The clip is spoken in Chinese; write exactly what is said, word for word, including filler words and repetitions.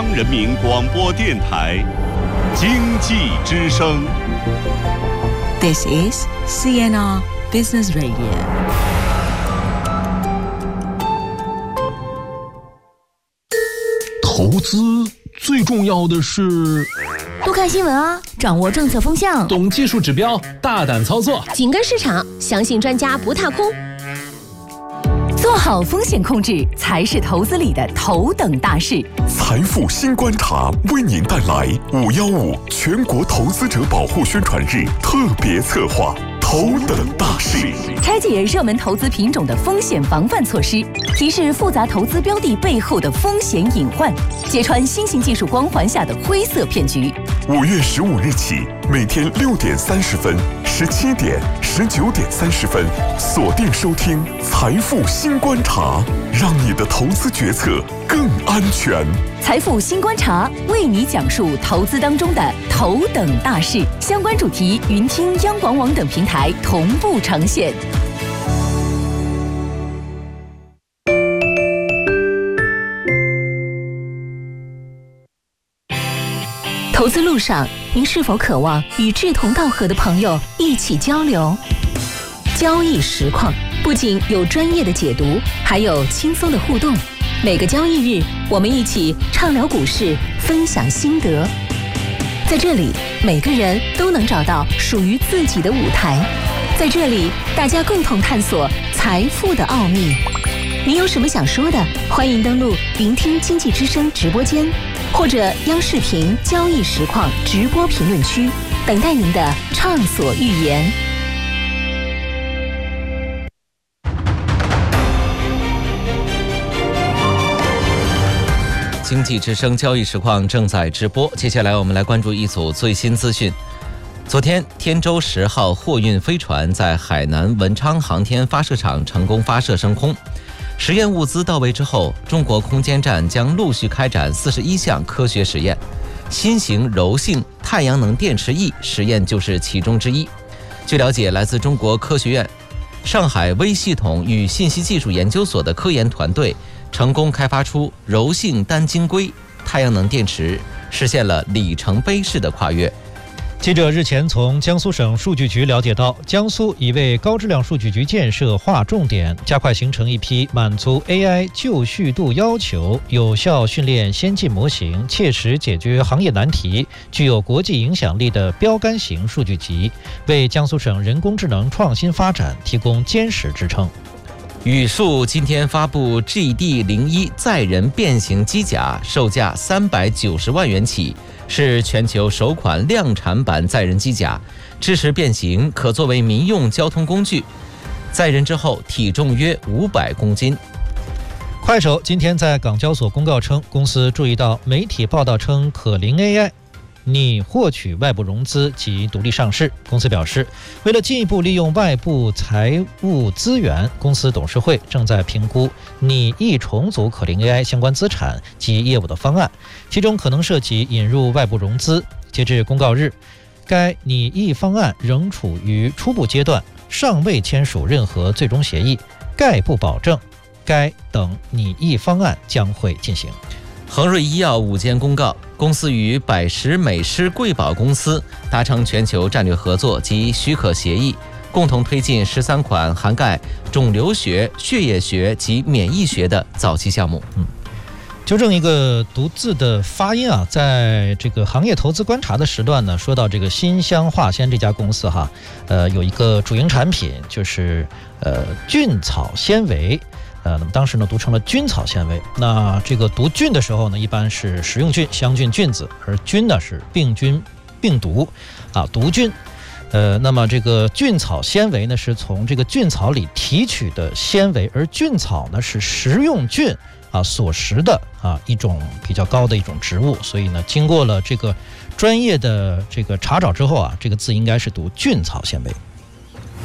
央人民广播电台经济之声。 This is C N R Business Radio。 投资最重要的是多看新闻啊，掌握政策风向， 懂技术指标，大胆操作， 紧跟市场，相信专家不踏空。做好风险控制才是投资里的头等大事。 财富新观察为您带来五幺五全国投资者保护宣传日特别策划头等大事， 拆解热门投资品种的风险防范措施，提示复杂投资标的背后的风险隐患，揭穿新型技术光环下的灰色骗局。 五月十五日起，每天六点三十分、十七点、十九点三十分，锁定收听《财富新观察》，让你的投资决策更安全。 财富新观察为你讲述投资当中的头等大事，相关主题云听央广网等平台同步呈现。投资路上，您是否渴望与志同道合的朋友一起交流？交易实况不仅有专业的解读，还有轻松的互动。每个交易日，我们一起畅聊股市，分享心得。在这里，每个人都能找到属于自己的舞台。在这里，大家共同探索财富的奥秘。您有什么想说的？欢迎登录聆听经济之声直播间，或者央视频交易实况直播评论区，等待您的畅所欲言。 经济之声交易实况正在直播，接下来我们来关注一组最新资讯。昨天，天舟十号货运飞船在海南文昌航天发射场成功发射升空。实验物资到位之后，中国空间站将陆续开展四十一项科学实验，新型柔性太阳能电池 E 实验就是其中之一。据了解，来自中国科学院、上海微系统与信息技术研究所的科研团队成功开发出柔性单晶硅太阳能电池，实现了里程碑式的跨越。 记者日前从江苏省数据局了解到，江苏已为高质量数据局建设划重点，加快形成一批满足 A I 就绪度要求、有效训练先进模型、切实解决行业难题、具有国际影响力的标杆型数据集，为江苏省人工智能创新发展提供坚实支撑。 宇树今天发布 G D 零一 载人变形机甲，售价三百九十万元起，是全球首款量产版载人机甲，支持变形，可作为民用交通工具。载人之后，体重约五百公斤。 快手今天在港交所公告称，公司注意到媒体报道称可伶 A I 拟获取外部融资及独立上市。公司表示，为了进一步利用外部财务资源，公司董事会正在评估拟议重组可伶 A I 相关资产及业务的方案，其中可能涉及引入外部融资。截至公告日，该拟议方案仍处于初步阶段，尚未签署任何最终协议，概不保证该等拟议方案将会进行。 恒瑞医药午间公告，公司与百时美施贵宝公司达成全球战略合作及许可协议，共同推进十三款涵盖肿瘤学、血液学及免疫学的早期项目。 嗯，纠正一个读字的发音啊，在这个行业投资观察的时段呢，说到这个新乡化纤这家公司哈，呃，有一个主营产品就是呃菌草纤维。呃，那么当时呢读成了菌草纤维。那这个读菌的时候呢，一般是食用菌、香菌、菌子，而菌呢是病菌、病毒啊，毒菌。呃，那么这个菌草纤维呢，是从这个菌草里提取的纤维，而菌草呢是食用菌啊所食的啊一种比较高的一种植物，所以呢，经过了这个专业的这个查找之后啊，这个字应该是读菌草纤维。